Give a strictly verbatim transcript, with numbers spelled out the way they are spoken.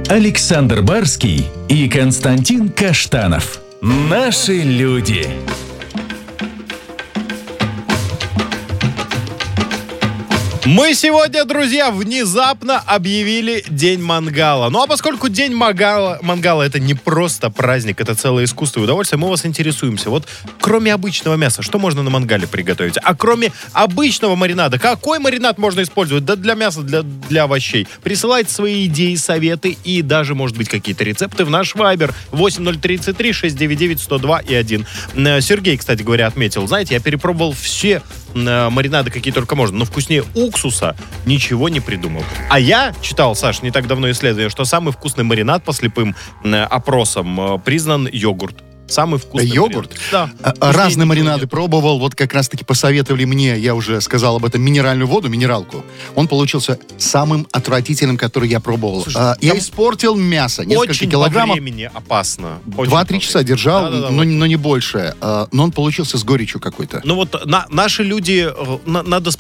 Александр Барский и Константин Каштанов. Наши люди. Мы сегодня, друзья, внезапно объявили День мангала. Ну а поскольку День мангала, мангала это не просто праздник, это целое искусство и удовольствие, мы вас интересуемся. Вот кроме обычного мяса, что можно на мангале приготовить? А кроме обычного маринада, какой маринад можно использовать? Да для мяса, для, для овощей. Присылайте свои идеи, советы и даже, может быть, какие-то рецепты в наш вайбер восемь ноль тридцать три шестьсот девяносто девять сто два и один. Сергей, кстати говоря, отметил, знаете, я перепробовал все маринады, какие только можно, но вкуснее уксуса ничего не придумал. А я читал, Саш, не так давно исследование, что самый вкусный маринад по слепым опросам признан йогурт. Самый вкусный йогурт? Да. А, разные маринады нет. Пробовал, вот как раз-таки посоветовали мне, я уже сказал об этом, минеральную воду, минералку. Он получился самым отвратительным, который я пробовал. Слушай, а, я испортил мясо, несколько очень килограммов. Очень по времени опасно. Два-три часа держал, да, да, да, но, вот. но не больше. А, но он получился с горечью какой-то. Ну вот на, наши люди, на, надо